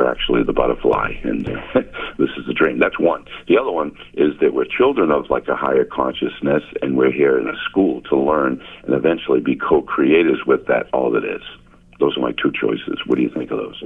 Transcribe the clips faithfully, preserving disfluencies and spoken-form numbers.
we're actually the butterfly, and uh, this is the dream. That's one. The other one is that we're children of like a higher consciousness, and we're here in a school to learn and eventually be co-creators with that, all that is. Those are my two choices. What do you think of those?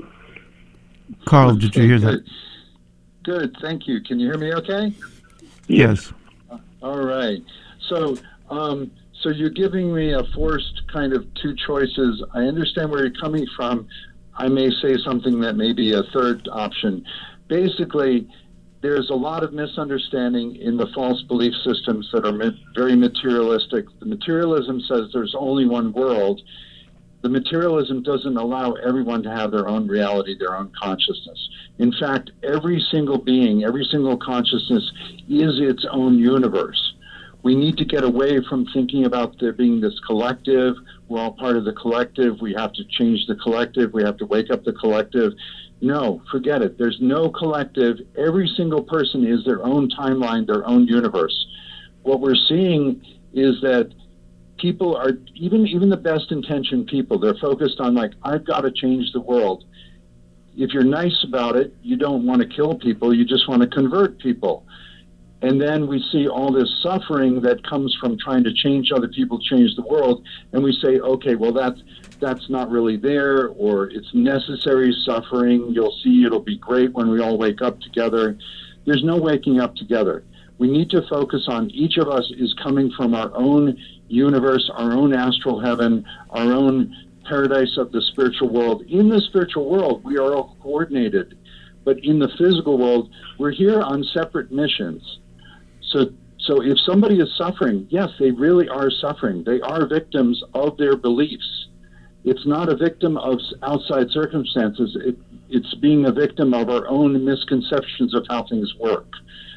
Carl, did you hear that? Good, thank you. Can you hear me okay? Yes. All right. So, um, so you're giving me a forced kind of two choices. I understand where you're coming from. I may say something that may be a third option. Basically, there's a lot of misunderstanding in the false belief systems that are ma- very materialistic. The materialism says there's only one world. The materialism doesn't allow everyone to have their own reality, their own consciousness. In fact, every single being, every single consciousness is its own universe. We need to get away from thinking about there being this collective. We're all part of the collective. We have to change the collective. We have to wake up the collective. No, forget it. There's no collective. Every single person is their own timeline, their own universe. What we're seeing is that people are, even, even the best intentioned people, they're focused on like, I've got to change the world. If you're nice about it, you don't want to kill people. You just want to convert people. And then we see all this suffering that comes from trying to change other people, change the world. And we say, okay, well, that's, that's not really there, or it's necessary suffering. You'll see it'll be great when we all wake up together. There's no waking up together. We need to focus on each of us is coming from our own universe, our own astral heaven, our own paradise of the spiritual world. In the spiritual world, we are all coordinated. But in the physical world, we're here on separate missions. So, so if somebody is suffering, yes, they really are suffering. They are victims of their beliefs. It's not a victim of outside circumstances. It, it's being a victim of our own misconceptions of how things work.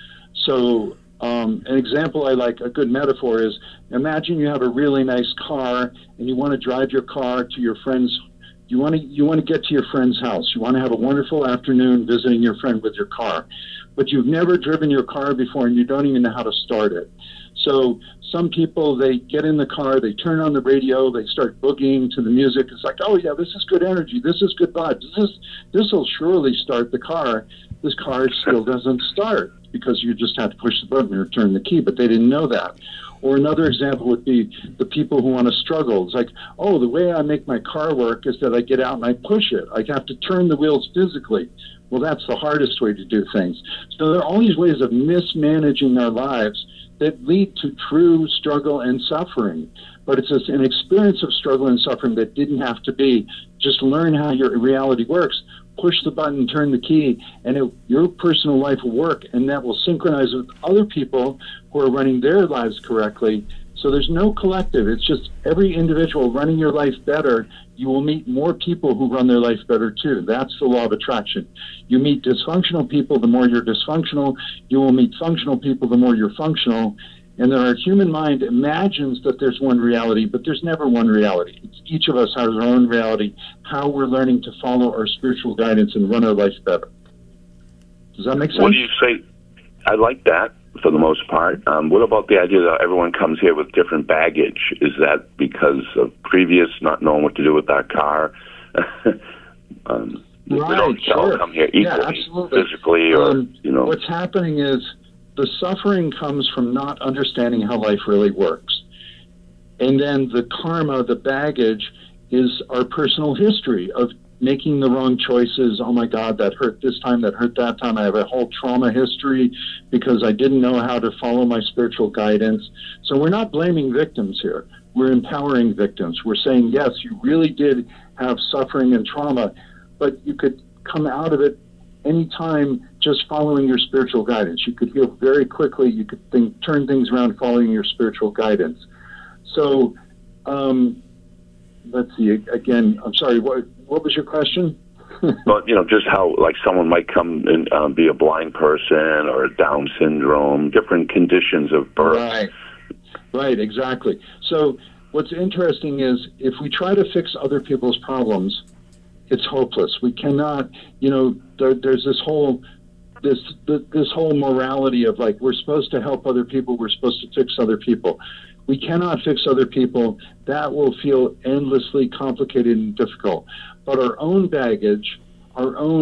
So um, an example I like, a good metaphor is, imagine you have a really nice car and you want to drive your car to your friend's. You want to you want to get to your friend's house. You want to have a wonderful afternoon visiting your friend with your car. But you've never driven your car before and you don't even know how to start it. So some people, they get in the car, they turn on the radio, they start boogieing to the music. It's like, oh yeah, this is good energy. This is good vibes. This this will surely start the car. This car still doesn't start because you just have to push the button or turn the key, but they didn't know that. Or another example would be the people who want to struggle. It's like, oh, the way I make my car work is that I get out and I push it. I have to turn the wheels physically. Well, that's the hardest way to do things. So there are all these ways of mismanaging our lives that lead to true struggle and suffering. But it's an experience of struggle and suffering that didn't have to be. Just learn how your reality works. Push the button, turn the key, and it, your personal life will work, and that will synchronize with other people who are running their lives correctly. So there's no collective. It's just every individual running your life better. You will meet more people who run their life better too. That's the law of attraction. You meet dysfunctional people, the more you're dysfunctional. You will meet functional people, the more you're functional. And our human mind imagines that there's one reality, but there's never one reality. It's each of us has our own reality, how we're learning to follow our spiritual guidance and run our life better. Does that make sense? What do you say? I like that for the most part. Um, what about the idea that everyone comes here with different baggage? Is that because of previous not knowing what to do with that car? um, right, we don't sure. all come here equally, yeah, absolutely. physically, or, um, you know. What's happening is the suffering comes from not understanding how life really works. And then the karma, the baggage, is our personal history of making the wrong choices. Oh my God, that hurt this time, that hurt that time. I have a whole trauma history because I didn't know how to follow my spiritual guidance. So we're not blaming victims here. We're empowering victims. We're saying, yes, you really did have suffering and trauma, but you could come out of it anytime just following your spiritual guidance. You could heal very quickly. You could think, turn things around following your spiritual guidance. So, um, let's see, again, I'm sorry, what, what was your question? But, you know, just how, like, someone might come and um, be a blind person or a Down syndrome, different conditions of birth. Right, right, exactly. So what's interesting is if we try to fix other people's problems, it's hopeless. We cannot, you know, there, there's this whole, this, this whole morality of like, we're supposed to help other people, we're supposed to fix other people. We cannot fix other people. That will feel endlessly complicated and difficult. But our own baggage, our own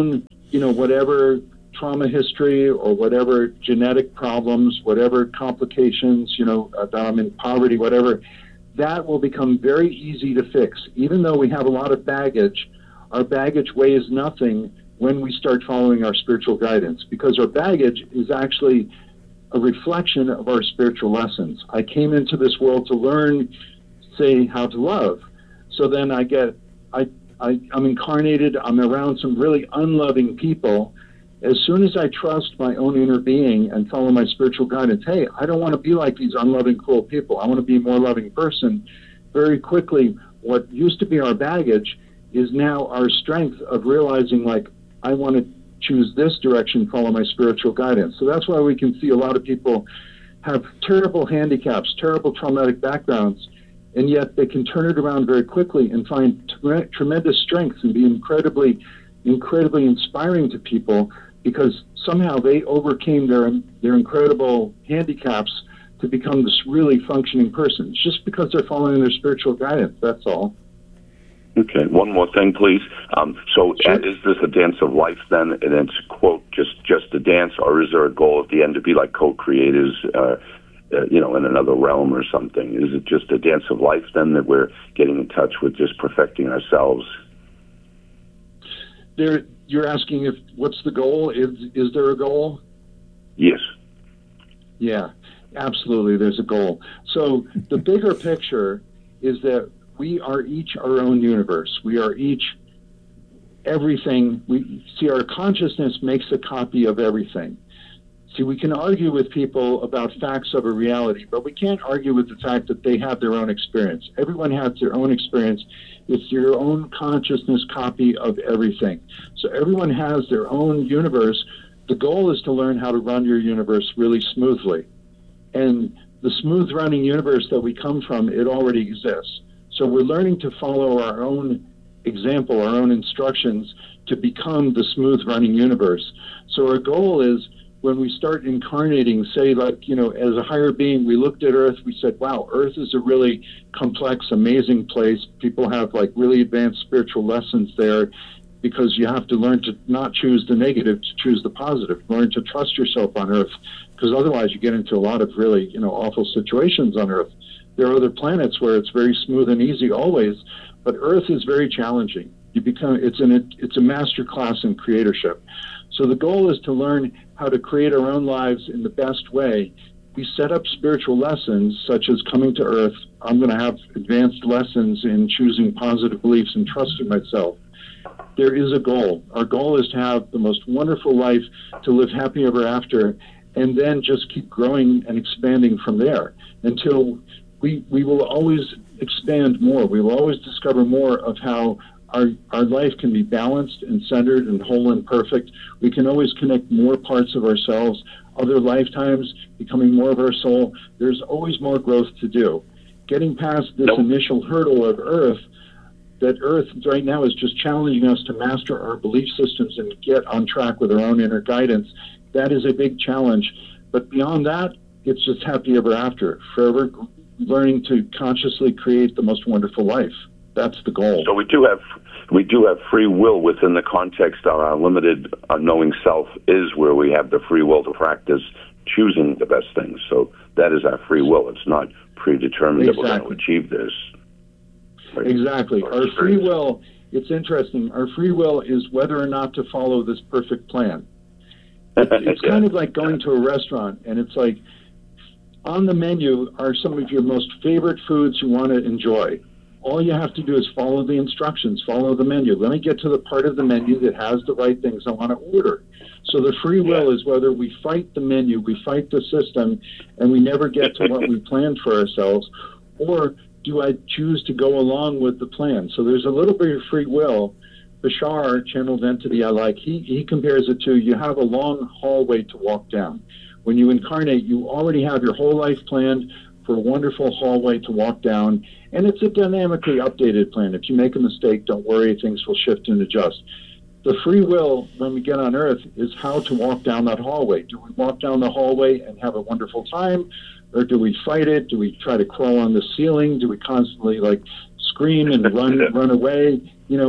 you know, whatever trauma history or whatever genetic problems, whatever complications, you know, uh, that I'm in poverty, whatever, that will become very easy to fix. Even though we have a lot of baggage, our baggage weighs nothing when we start following our spiritual guidance, because our baggage is actually a reflection of our spiritual lessons. I came into this world to learn, say, how to love. So then I get, I, I, I'm incarnated, I'm around some really unloving people. As soon as I trust my own inner being and follow my spiritual guidance, hey, I don't want to be like these unloving, cruel people. I want to be a more loving person. Very quickly, what used to be our baggage is now our strength of realizing, like, I want to choose this direction, follow my spiritual guidance. So that's why we can see a lot of people have terrible handicaps, terrible traumatic backgrounds, and yet they can turn it around very quickly and find tre- tremendous strength and be incredibly, incredibly inspiring to people, because somehow they overcame their their incredible handicaps to become this really functioning person. It's just because they're following their spiritual guidance, that's all. Okay, one more thing, please. Um, so Sure. uh, is this a dance of life then, and it's, quote, just, just a dance, or is there a goal at the end to be like co-creators, uh, uh, you know, in another realm or something? Is it just a dance of life then, that we're getting in touch with just perfecting ourselves? There, you're asking if what's the goal? Is is there a goal? Yes. Yeah, absolutely. There's a goal. So the bigger picture is that we are each our own universe. We are each everything. We see our consciousness makes a copy of everything. See, we can argue with people about facts of a reality, but we can't argue with the fact that they have their own experience. Everyone has their own experience. It's your own consciousness copy of everything. So everyone has their own universe. The goal is to learn how to run your universe really smoothly. And the smooth running universe that we come from, it already exists. So we're learning to follow our own example, our own instructions to become the smooth running universe. So our goal is, when we start incarnating, say, like, you know, as a higher being, we looked at Earth, we said, wow, Earth is a really complex, amazing place. People have like really advanced spiritual lessons there, because you have to learn to not choose the negative, to choose the positive. Learn to trust yourself on Earth, because otherwise you get into a lot of really, you know, awful situations on Earth. There are other planets where it's very smooth and easy always, but Earth is very challenging. You become, it's an, it's a master class in creatorship. So the goal is to learn how to create our own lives in the best way. We set up spiritual lessons, such as coming to Earth. I'm going to have advanced lessons in choosing positive beliefs and trusting myself. There is a goal. Our goal is to have the most wonderful life, to live happy ever after, and then just keep growing and expanding from there until we, we will always expand more. We will always discover more of how Our, our life can be balanced and centered and whole and perfect. We can always connect more parts of ourselves, other lifetimes, becoming more of our soul. There's always more growth to do. Getting past this Nope. initial hurdle of Earth, that Earth right now is just challenging us to master our belief systems and get on track with our own inner guidance. That is a big challenge. But beyond that, it's just happy ever after, forever learning to consciously create the most wonderful life. That's the goal. So we do have we do have free will within the context of our limited unknowing self, is where we have the free will to practice choosing the best things. So that is our free will. It's not predetermined Exactly. that we're going to achieve this. Right? Exactly. Or Our free experience. will, it's interesting. Our free will is whether or not to follow this perfect plan. It's, it's Yeah. kind of like going to a restaurant, and it's like on the menu are some of your most favorite foods you want to enjoy. All you have to do is follow the instructions, follow the menu. Let me get to the part of the menu that has the right things I want to order. So the free will Yeah. is whether we fight the menu, we fight the system, and we never get to what we planned for ourselves, or do I choose to go along with the plan? So there's a little bit of free will. Bashar, channeled entity I like, he, he compares it to, you have a long hallway to walk down. When you incarnate, you already have your whole life planned for a wonderful hallway to walk down, and it's a dynamically updated plan. If you make a mistake, don't worry, things will shift and adjust. The free will, when we get on Earth, is how to walk down that hallway. Do we walk down the hallway and have a wonderful time, or do we fight it? Do we try to crawl on the ceiling? Do we constantly like scream and run run away? You know,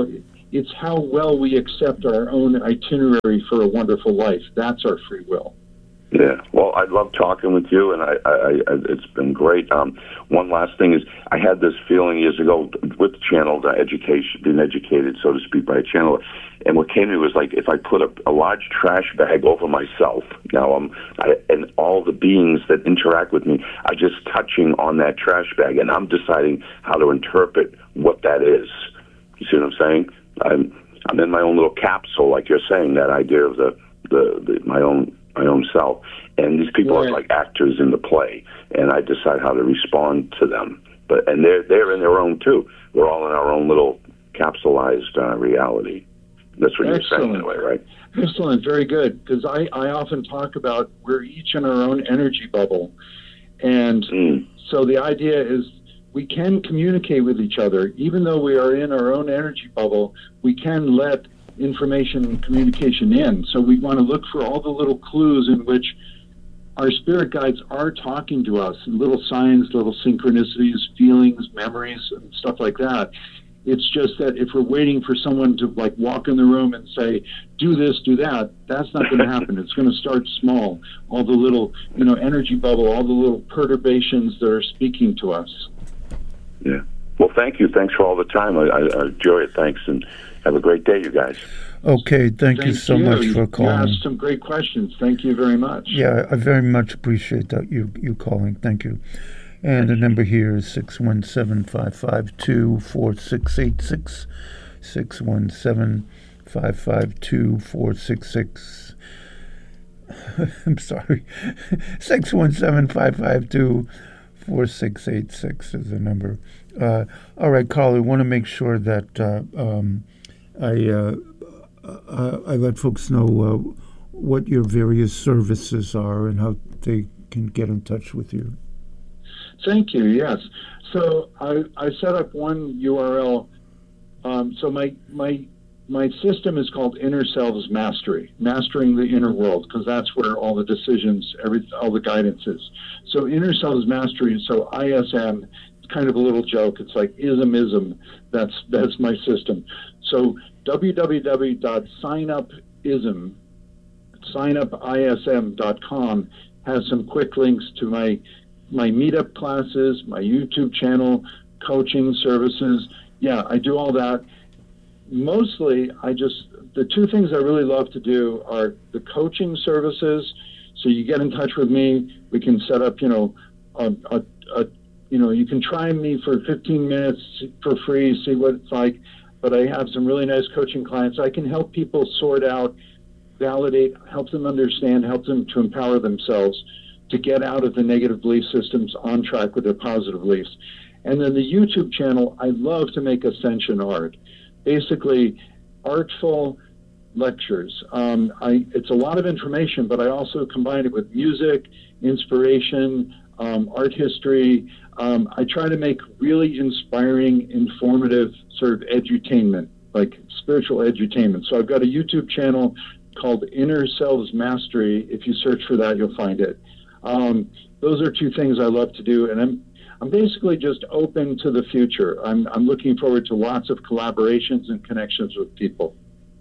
It's how well we accept our own itinerary for a wonderful life. That's our free will. Yeah. Well, I love talking with you, and I, I, I it's been great. Um, one last thing is, I had this feeling years ago with the channel, the education, being educated, so to speak, by a channel. And what came to me was like, if I put a, a large trash bag over myself, now I'm, I, and all the beings that interact with me are just touching on that trash bag, and I'm deciding how to interpret what that is. You see what I'm saying? I'm, I'm in my own little capsule, like you're saying, that idea of the, the, the my own my own self. And these people right. are like actors in the play, and I decide how to respond to them. But and they're they're in their own too. We're all in our own little capsulized uh, reality. That's what Excellent. You're saying anyway, right? Excellent, very good. Because I, I often talk about we're each in our own energy bubble. And mm. so the idea is we can communicate with each other. Even though we are in our own energy bubble, we can let information and communication in. So we want to look for all the little clues in which our spirit guides are talking to us, little signs, little synchronicities, feelings, memories, and stuff like that. It's just that if we're waiting for someone to like walk in the room and say, do this, do that, that's not going to happen. It's going to start small. All the little, you know, energy bubble, all the little perturbations that are speaking to us. Yeah. Well, thank you. Thanks for all the time. I, I, I enjoy it. Thanks, and have a great day, you guys. Okay, thank, thank you so you. much for calling. You asked some great questions. Thank you very much. Yeah, I very much appreciate that you you calling. Thank you. And the number here is six one seven, five five two, four six eight six, six one seven, five five two, four six six. I'm sorry, six one seven, five five two, four six eight six is the number. Uh, all right, Carl, I want to make sure that uh, um, I, uh, I I let folks know uh, what your various services are and how they can get in touch with you. Thank you. Yes. So I, I set up one U R L. Um, so my my my system is called Inner Selves Mastery, mastering the inner world, because that's where all the decisions, every all the guidance is. So Inner Selves Mastery. So I S M. Kind of a little joke. It's like ism ism. That's that's my system. So w w w dot sign up ism, sign up I S M dot com has some quick links to my my meetup classes, my YouTube channel, coaching services. Yeah, I do all that. Mostly, I just, the two things I really love to do are the coaching services. So you get in touch with me, we can set up, you know, a, a, a you know, you can try me for fifteen minutes for free, see what it's like. But I have some really nice coaching clients. I can help people sort out, validate, help them understand, help them to empower themselves to get out of the negative belief systems, on track with their positive beliefs. And then the YouTube channel, I love to make ascension art. Basically, artful lectures. Um, I, it's a lot of information, but I also combine it with music, inspiration, um, art history. Um, I try to make really inspiring, informative sort of edutainment, like spiritual edutainment. So I've got a YouTube channel called Inner Selves Mastery. If you search for that, you'll find it. Um, those are two things I love to do, and I'm I'm basically just open to the future. I'm I'm looking forward to lots of collaborations and connections with people.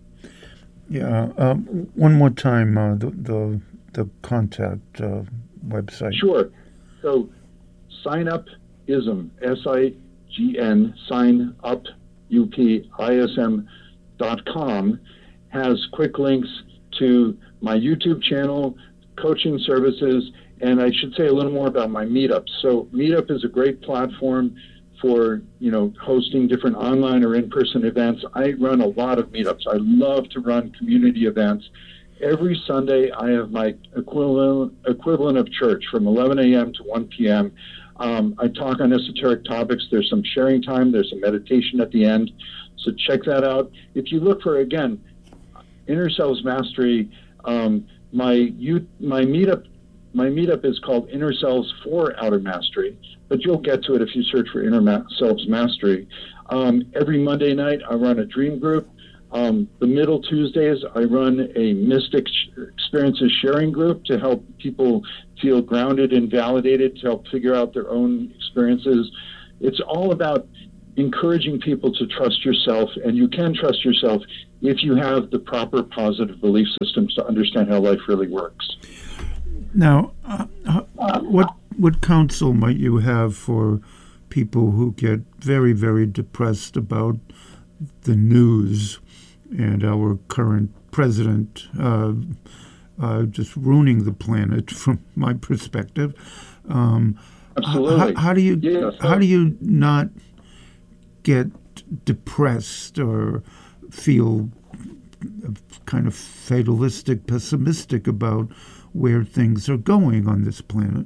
Yeah. Um, one more time, uh, the the the contact uh, website. Sure. So, sign up ism, S I G N, sign up U P I S M dot com has quick links to my YouTube channel, coaching services, and I should say a little more about my meetups. So Meetup is a great platform for, you know, hosting different online or in-person events. I run a lot of meetups. I love to run community events. Every Sunday, I have my equivalent equivalent of church from eleven a m to one p m Um, I talk on esoteric topics. There's some sharing time. There's some meditation at the end. So check that out. If you look for, again, Inner Selves Mastery, um, my you, my meetup my meetup is called Inner Selves for Outer Mastery, but you'll get to it if you search for Inner Ma- Selves Mastery. Um, every Monday night, I run a dream group. Um, the middle Tuesdays, I run a Mystic Experiences sharing group to help people feel grounded and validated, to help figure out their own experiences. It's all about encouraging people to trust yourself, and you can trust yourself if you have the proper positive belief systems to understand how life really works. Now, uh, uh, what what counsel might you have for people who get very, very depressed about the news and our current president uh, uh, just ruining the planet, from my perspective? Um, Absolutely. How, how do you yeah, so, how do you not get depressed or feel kind of fatalistic, pessimistic about where things are going on this planet?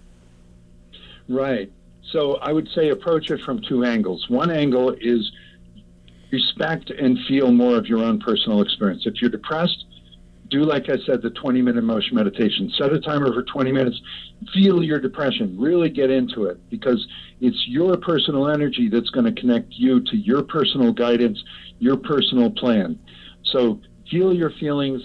Right. So I would say approach it from two angles. One angle is respect and feel more of your own personal experience. If you're depressed, do, like I said, the twenty-minute motion meditation. Set a timer for twenty minutes. Feel your depression. Really get into it, because it's your personal energy that's going to connect you to your personal guidance, your personal plan. So feel your feelings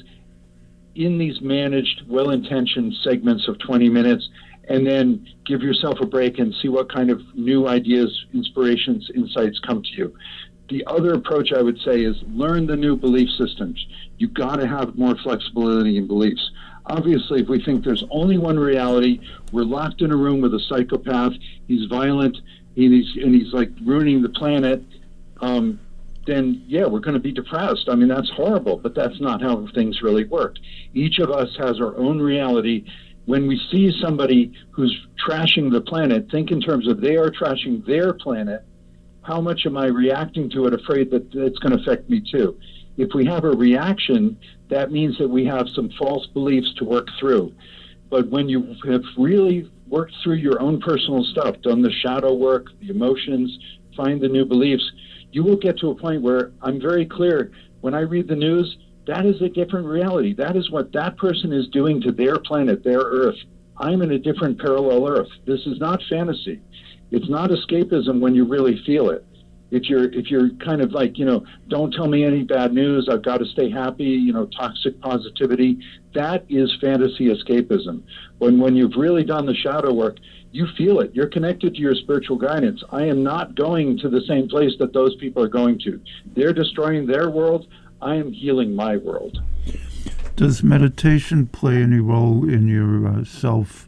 in these managed, well-intentioned segments of twenty minutes, and then give yourself a break and see what kind of new ideas, inspirations, insights come to you. The other approach I would say is learn the new belief systems. You've got to have more flexibility in beliefs. Obviously, if we think there's only one reality, we're locked in a room with a psychopath, he's violent, and he's, and he's like ruining the planet, um, then yeah, we're going to be depressed. I mean, that's horrible, but that's not how things really work. Each of us has our own reality. When we see somebody who's trashing the planet, think in terms of they are trashing their planet. How much am I reacting to it, afraid that it's going to affect me too? If we have a reaction, that means that we have some false beliefs to work through. But when you have really worked through your own personal stuff, done the shadow work, the emotions, find the new beliefs, you will get to a point where I'm very clear. When I read the news, that is a different reality. That is what that person is doing to their planet, their Earth. I'm in a different parallel Earth. This is not fantasy. It's not escapism when you really feel it. If you're if you're kind of like, you know, don't tell me any bad news, I've got to stay happy, you know, toxic positivity, that is fantasy escapism. When when you've really done the shadow work, you feel it. You're connected to your spiritual guidance. I am not going to the same place that those people are going to. They're destroying their world. I am healing my world. Does meditation play any role in your uh, self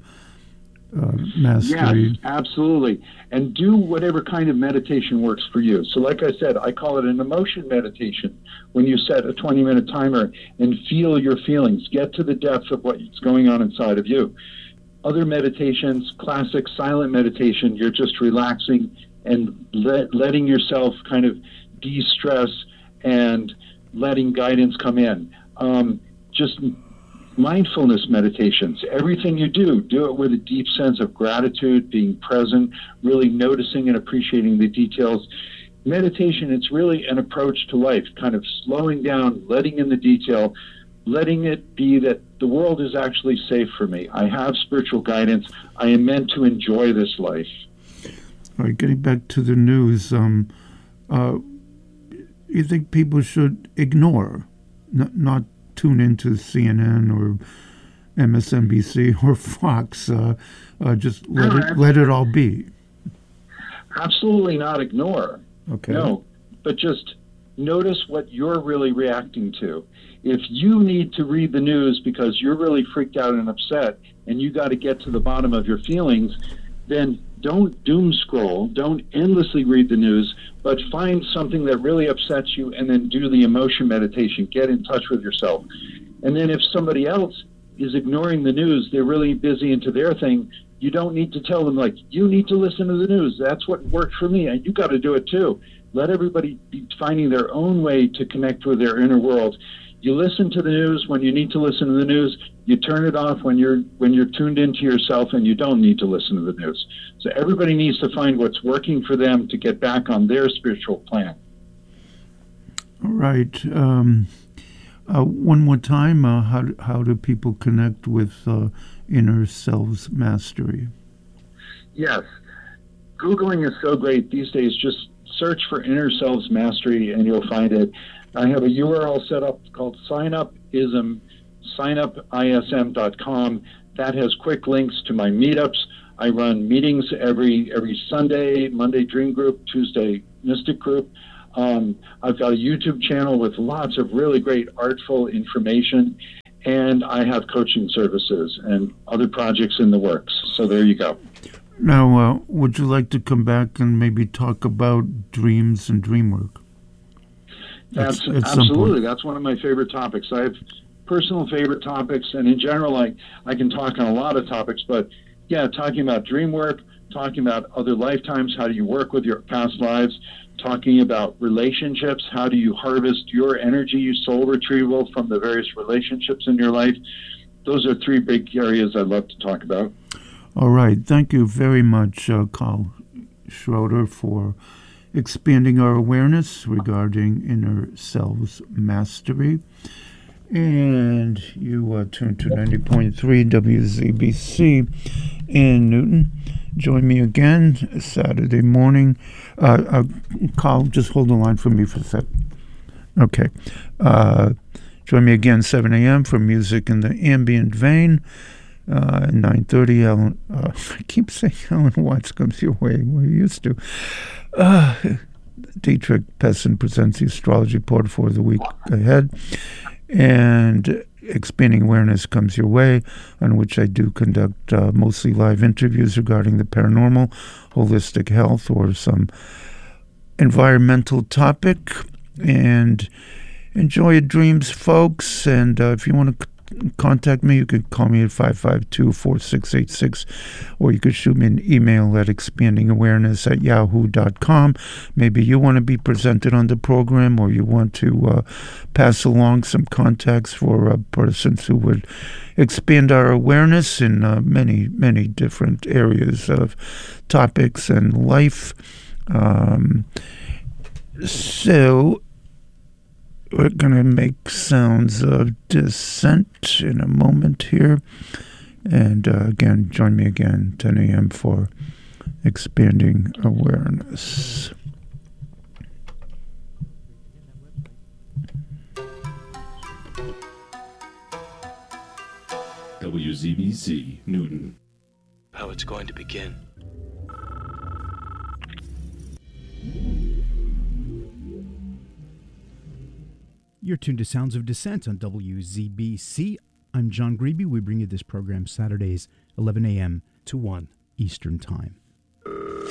uh, mastery? Yes, absolutely. And do whatever kind of meditation works for you. So like I said, I call it an emotion meditation. When you set a twenty-minute timer and feel your feelings, get to the depth of what's going on inside of you. Other meditations, classic silent meditation, you're just relaxing and let, letting yourself kind of de-stress and letting guidance come in. Um, just mindfulness meditations. Everything you do, do it with a deep sense of gratitude, being present, really noticing and appreciating the details. Meditation, it's really an approach to life, kind of slowing down, letting in the detail, letting it be that the world is actually safe for me. I have spiritual guidance. I am meant to enjoy this life. All right, getting back to the news, um, uh, you think people should ignore, not, not tune into C N N or M S N B C or Fox, uh, uh, just let No, it let it all be? Absolutely not ignore. Okay. No, but just notice what you're really reacting to. If you need to read the news because you're really freaked out and upset and you got to get to the bottom of your feelings, then don't doom scroll, don't endlessly read the news, but find something that really upsets you and then do the emotion meditation, get in touch with yourself. And then if somebody else is ignoring the news, they're really busy into their thing, you don't need to tell them, like, you need to listen to the news. That's what worked for me, and you got to do it too. Let everybody be finding their own way to connect with their inner world. You listen to the news when you need to listen to the news. You turn it off when you're when you're tuned into yourself and you don't need to listen to the news. So everybody needs to find what's working for them to get back on their spiritual plan. All right. Um, uh, one more time, uh, how, how do people connect with uh, Inner Selves Mastery? Yes. Googling is so great these days. Just search for Inner Selves Mastery and you'll find it. I have a U R L set up called signupism, signupism dot com. That has quick links to my meetups. I run meetings every every Sunday, Monday Dream Group, Tuesday Mystic Group. Um, I've got a YouTube channel with lots of really great artful information, and I have coaching services and other projects in the works. So there you go. Now, uh, would you like to come back and maybe talk about dreams and dream work? That's, absolutely. That's one of my favorite topics. I have personal favorite topics, and in general, I, I can talk on a lot of topics, but yeah, talking about dream work, talking about other lifetimes, how do you work with your past lives, talking about relationships, how do you harvest your energy, soul retrieval from the various relationships in your life. Those are three big areas I'd love to talk about. All right. Thank you very much, uh, Carl Schroeder, for expanding our awareness regarding inner selves mastery. And you uh, tune to ninety point three W Z B C in Newton. Join me again Saturday morning. Uh, uh, Carl, just hold the line for me for a sec. Okay. Uh, join me again seven a.m. for music in the ambient vein. Uh, nine thirty, Ellen, uh, I keep saying Ellen Watts comes your way. We're used to. Uh, Dietrich Pessin presents the astrology report for the week ahead. And Expanding Awareness comes your way, on which I do conduct uh, mostly live interviews regarding the paranormal, holistic health, or some environmental topic. And enjoy your dreams, folks. And uh, if you want to contact me, you can call me at five five two, four six eight six, or you could shoot me an email at expanding awareness at yahoo dot com. Maybe you want to be presented on the program, or you want to uh, pass along some contacts for uh, persons who would expand our awareness in uh, many, many different areas of topics and life. Um, so we're going to make sounds of dissent in a moment here. And uh, again, join me again, ten a.m. for Expanding Awareness. W Z B C Newton. How it's going to begin. You're tuned to Sounds of Dissent on W Z B C. I'm John Grebe. We bring you this program Saturdays, eleven a.m. to one Eastern Time.